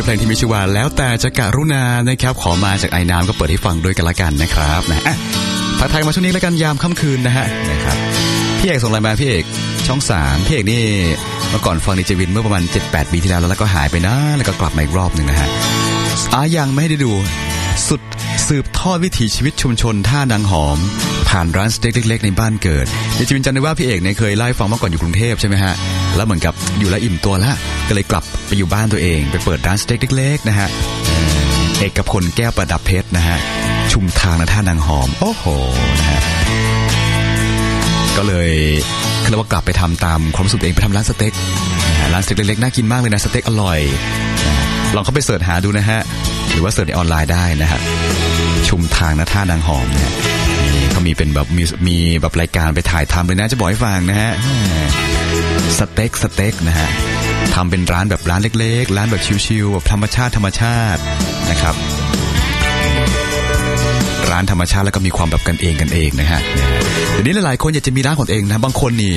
เพลงที่มีชื่อว่าแล้วแต่จะกรุณานะครับขอมาจากไอ้น้ำก็เปิดให้ฟังด้วยกันละกันนะครับนะพักไทยมาช่วงนี้แล้วกันยามค่ำคืนนะครับพี่เอกส่งไลน์มาพี่เอกช่อง3พี่เอกนี่เมื่อก่อนฟังดีเจวินเมื่อประมาณ 7-8 ปีที่แล้วก็หายไปนะแล้วก็กลับมาอีกรอบนึงนะฮะยังไม่ได้ดูสุดสืบทอดวิถีชีวิตชุมชนท่านางหอมผ่านร้านสเต็กเล็กๆในบ้านเกิดดีเจวินจำได้ว่าพี่เอกเนี่ยเคยเล่าให้ฟังเมื่อก่อนอยู่กรุงเทพใช่ไหมฮะแล้วเหมือนกับอยู่แล้วอิ่มตัวละก็เลยกลับไปอยู่บ้านตัวเองไปเปิดร้านสเต็กเล็กๆนะฮะเอกพลแก้วประดับเพชรนะฮะชุมทางท่านางหอมโอ้โหนะฮะก็เลยคือว่ากลับไปทำตามความรู้สึกเองไปทำร้านสเต็กร้านสเต็กเล็กๆน่ากินมากเลยนะสเต็กอร่อยลองเข้าไปเสิร์ชหาดูนะฮะหรือว่าเสิร์ชในออนไลน์ได้นะฮะชุมทางท่านางหอมเนี่ยเขามีเป็นแบบมีแบบรายการไปถ่ายทำเลยนะจะบอกให้ฟังนะฮะสเต็กนะฮะทำเป็นร้านแบบร้านเล็กๆร้านแบบชิลๆแบบธรรมชาตินะครับร้านธรรมชาติแล้วก็มีความแบบกันเองนะฮะเดี๋ยวนี้หลายๆคนอยากจะมีร้านของตัวเองนะบางคนนี่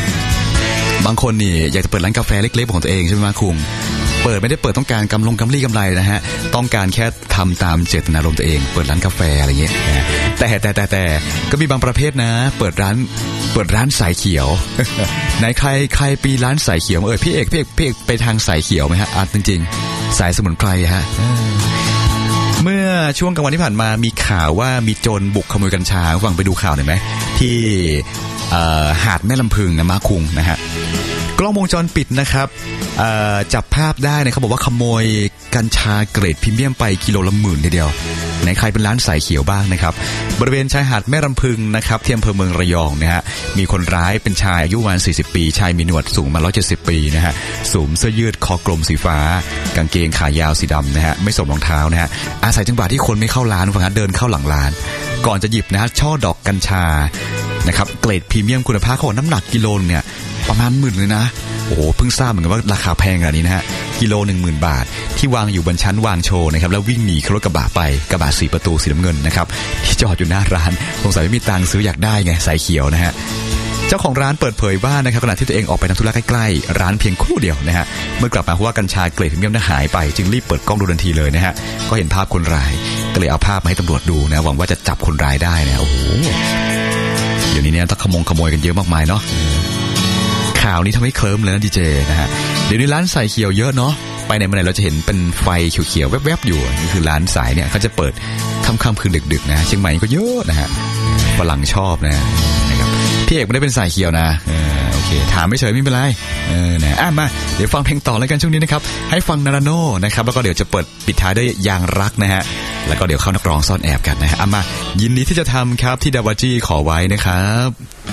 อยากจะเปิดร้านกาแฟเล็กๆของตัวเองใช่ไหมมาคุงเปิดไม่ได้เปิดต้องการกำไรนะฮะต้องการแค่ทำตามเจตนารมณ์ตัวเองเปิดร้านกาแฟอะไรเงี้ยนะแต่ก็มีบางประเภทนะเปิดร้านสายเขียวไหนใครปีร้านสายเขียวพี่เอกไปทางสายเขียวไหมฮะจริงๆสายสมุนไพรฮะเมื่อช่วงกลางวันที่ผ่านมามีข่าวว่ามีโจรบุกขโมยกัญชาฟังไปดูข่าวหน่อยไหมที่หาดแม่ลำพึงนะมาคุงนะฮะกล้องวงจรปิดนะครับจับภาพได้นะเขาบอกว่าขโมยกัญชาเกรดพรีเมียมไปกิโลละหมื่นทีเดียวไหนใครเป็นร้านสายเขียวบ้างนะครับบริเวณชายหาดแม่ลำพึงนะครับที่อำเภอเมืองระยองนะฮะมีคนร้ายเป็นชายอายุประมาณ40 ปีชายมีหนวดสูงมา170 ปีนะฮะสวมเสื้อยืดคอกลมสีฟ้ากางเกงขายาวสีดำนะฮะไม่สวมรองเท้านะฮะอาศัยจังหวะที่คนไม่เข้าร้านฝั่งเดินเข้าหลังร้านก่อนจะหยิบนะฮะช่อดอกกัญชานะครับเกรดพรีเมียมคุณภาพของน้ำหนักกิโลเนี่ยประมาณ10,000เลยนะโอ้โหเพิ่งทราบเหมือนกันว่าราคาแพงขนาดนี้นะฮะกิโล 10,000 บาทที่วางอยู่บนชั้นวางโชว์นะครับแล้ววิ่งหนีขึ้นรถกระบะไปกระบะ4 ประตูสีน้ำเงินนะครับที่จอดอยู่หน้าร้านสงสัยไม่มีตังค์ซื้ออยากได้ไงสายเขียวนะฮะเจ้าของร้านเปิดเผยว่านะครับขณะที่ตัวเองออกไปทำธุระใกล้ๆร้านเพียงครู่เดียวนะฮะเมื่อกลับมาเพราะว่ากัญชาเกรดพรีเมียมหายไปจึงรีบเปิดกล้องดูทันทีเลยนะฮะก็เห็นภาพคนร้ายก็เลยเอาภาพมาให้ตำรวจดูนะหวังว่าจะจับคนร้ายได้นะโอ้โหเดี๋ยวนี้เนี่ยต้องขโมยกันเยอะมากมายเนาะข่าวนี้ทำให้เคลิ้มเลยนะดีเจนะฮะเดี๋ยวนี้ร้านสายเขียวเยอะเนาะไปไหนมาไหนเราจะเห็นเป็นไฟเขียวๆแวบๆอยู่นี่คือร้านสายเนี่ยเขาจะเปิดค่ำคืนดึกๆนะเชียงใหม่ก็เยอะนะฮะฝรั่งชอบนะครับพี่เอกไม่ได้เป็นสายเขียวนะโอเคถามไม่เฉยไม่เป็นไรนะมาเดี๋ยวฟังเพลงต่อแล้วกันช่วงนี้นะครับให้ฟังนาราโนนะครับแล้วก็เดี๋ยวจะเปิดปิดท้ายด้วยยางรักนะฮะแล้วก็เดี๋ยวเข้านักร้องซ่อนแอบกันนะฮะมายินดีที่จะทำครับที่ดาวาจีขอไว้นะครับ